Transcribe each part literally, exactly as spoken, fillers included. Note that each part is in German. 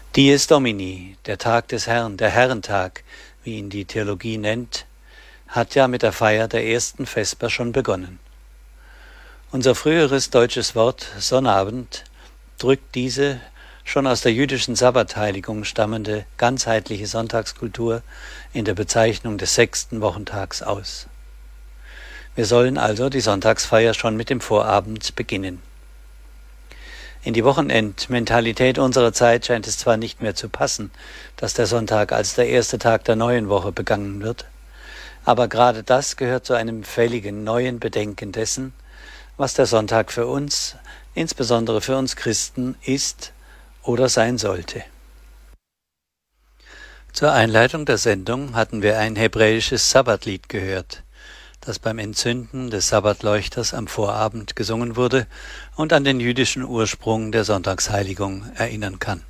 Dies Domini, der Tag des Herrn, der Herrentag, wie ihn die Theologie nennt, hat ja mit der Feier der ersten Vesper schon begonnen. Unser früheres deutsches Wort Sonnabend drückt diese schon aus der jüdischen Sabbatheiligung stammende ganzheitliche Sonntagskultur in der Bezeichnung des sechsten Wochentags aus. Wir sollen also die Sonntagsfeier schon mit dem Vorabend beginnen. In die Wochenendmentalität unserer Zeit scheint es zwar nicht mehr zu passen, dass der Sonntag als der erste Tag der neuen Woche begangen wird, aber gerade das gehört zu einem fälligen neuen Bedenken dessen, was der Sonntag für uns, insbesondere für uns Christen, ist oder sein sollte. Zur Einleitung der Sendung hatten wir ein hebräisches Sabbatlied gehört, das beim Entzünden des Sabbatleuchters am Vorabend gesungen wurde und an den jüdischen Ursprung der Sonntagsheiligung erinnern kann.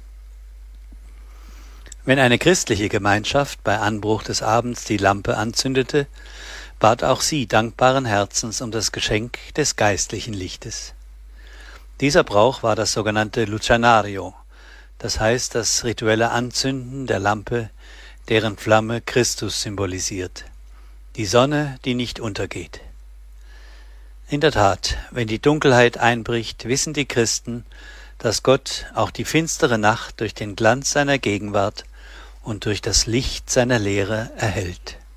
Wenn eine christliche Gemeinschaft bei Anbruch des Abends die Lampe anzündete, bat auch sie dankbaren Herzens um das Geschenk des geistlichen Lichtes. Dieser Brauch war das sogenannte Lucernare, das heißt das rituelle Anzünden der Lampe, deren Flamme Christus symbolisiert. Die Sonne, die nicht untergeht. In der Tat, wenn die Dunkelheit einbricht, wissen die Christen, dass Gott auch die finstere Nacht durch den Glanz seiner Gegenwart und durch das Licht seiner Lehre erhellt.